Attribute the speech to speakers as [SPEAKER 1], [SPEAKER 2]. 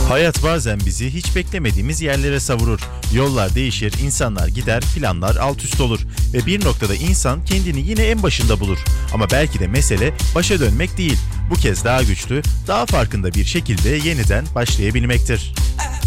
[SPEAKER 1] Hayat bazen bizi hiç beklemediğimiz yerlere savurur. Yollar değişir, insanlar gider, planlar alt üst olur. Ve bir noktada insan kendini yine en başında bulur. Ama belki de mesele başa dönmek değil. Bu kez daha güçlü, daha farkında bir şekilde yeniden başlayabilmektir.